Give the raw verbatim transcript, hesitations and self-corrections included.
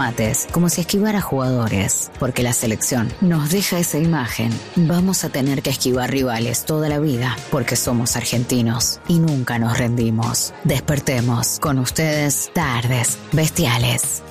mates, como si esquivara jugadores, porque la selección nos deja esa imagen. Vamos a tener que esquivar rivales toda la vida, porque somos argentinos y nunca nos rendimos. Despertemos con ustedes, Tardes Bestiales.